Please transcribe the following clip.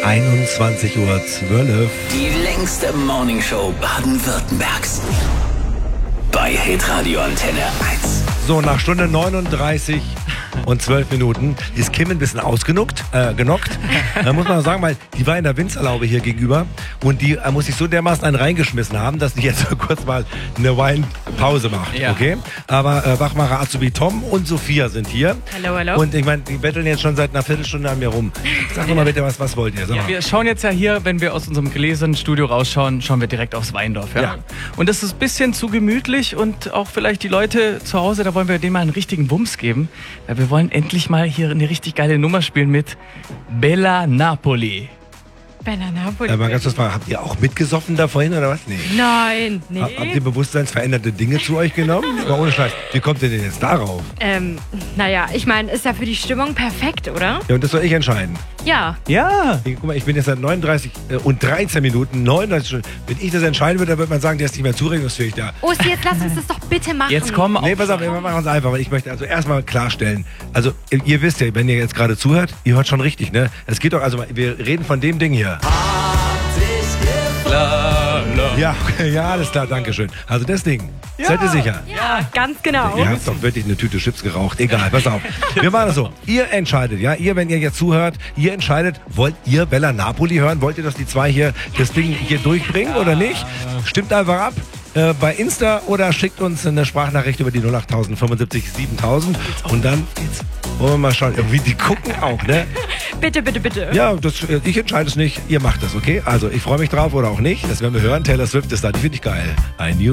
21:12 Uhr. Die längste Morningshow Baden-Württembergs. Bei Hitradio Antenne 1. So, nach Stunde 39 und 12 Minuten ist Kim ein bisschen genockt. Da muss man sagen, weil die war in der Winzerlaube hier gegenüber und die muss sich so dermaßen einen reingeschmissen haben, dass die jetzt kurz mal eine Weinpause macht. Ja. Okay? Aber Wachmacher Azubi Tom und Sophia sind hier. Hallo, hallo. Und ich meine, die betteln jetzt schon seit einer Viertelstunde an mir rum. Sag doch mal bitte, was wollt ihr? Sag mal. Wir schauen jetzt ja hier, wenn wir aus unserem gläsernen Studio rausschauen, schauen wir direkt aufs Weindorf. Ja. Und das ist ein bisschen zu gemütlich und auch vielleicht die Leute zu Hause, da wollen wir denen mal einen richtigen Wumms geben. Weil wir wollen endlich mal hier eine richtig geile Nummer spielen mit Bella Napoli. Bella Napoli. Mal ganz kurz fragen, habt ihr auch mitgesoffen da vorhin oder was? Nee. Nein, nee. Habt ihr bewusstseinsveränderte Dinge zu euch genommen? Aber ohne Scheiß, wie kommt ihr denn jetzt darauf? Naja, ich meine, ist ja für die Stimmung perfekt, oder? Ja, und das soll ich entscheiden. Ja. Ja. Guck mal, ich bin jetzt seit 39 und 13 Minuten, 39 Stunden. Wenn ich das entscheiden würde, dann würde man sagen, der ist nicht mehr zurechnungsfähig da. Osti, jetzt lass uns das doch bitte machen. Jetzt kommen Nee, pass auf, wir machen es einfach, weil ich möchte also erstmal klarstellen. Also, ihr wisst ja, wenn ihr jetzt gerade zuhört, ihr hört schon richtig, ne? Es geht doch, also, wir reden von dem Ding hier. Ja, ja, alles klar, danke schön. Also das Ding, seid ihr sicher? Ja, ganz genau. Ihr habt doch wirklich eine Tüte Chips geraucht. Egal, pass auf. Wir machen das so. Ihr entscheidet, ja? Ihr, wenn ihr jetzt zuhört, ihr entscheidet, wollt ihr Bella Napoli hören? Wollt ihr, dass die zwei hier das Ding hier durchbringen oder nicht? Stimmt einfach ab. Bei Insta oder schickt uns eine Sprachnachricht über die 08000 75 7000 und dann geht's. Wollen wir mal schauen. Irgendwie, die gucken auch, ne? Bitte, bitte, bitte. Ja, ich entscheide es nicht. Ihr macht das, okay? Also, ich freue mich drauf oder auch nicht. Das werden wir hören. Taylor Swift ist da. Die finde ich geil. I knew